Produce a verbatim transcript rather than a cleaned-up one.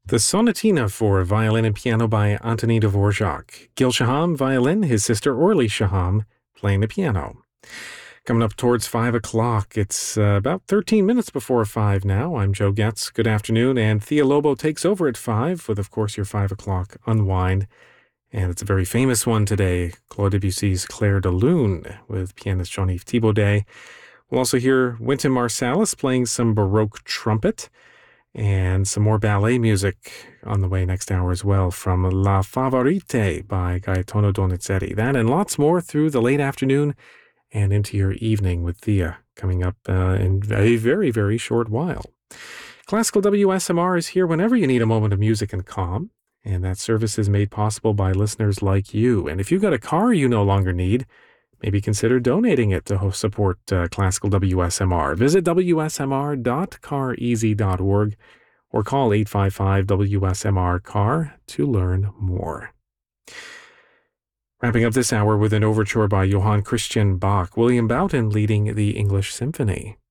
The Sonatina for violin and piano by Antonin Dvorak. Gil Shaham, violin, his sister Orly Shaham playing the piano. Coming up towards five o'clock. It's uh, about thirteen minutes before five now. I'm Joe Getz. Good afternoon. And Thea Lobo takes over at five with, of course, your five o'clock unwind. And it's a very famous one today. Claude Debussy's Clair de Lune with pianist Jean-Yves Thibaudet. We'll also hear Wynton Marsalis playing some Baroque trumpet and some more ballet music on the way next hour as well from La Favorite by Gaetano Donizetti. That and lots more through the late afternoon and into your evening with Thea coming up uh, in a very, very short while. Classical W S M R is here whenever you need a moment of music and calm, and that service is made possible by listeners like you. And if you've got a car you no longer need, maybe consider donating it to support uh, Classical W S M R. Visit w s m r dot car easy dot org or call eight five five W S M R C A R to learn more. Wrapping up this hour with an overture by Johann Christian Bach, William Boughton leading the English Symphony.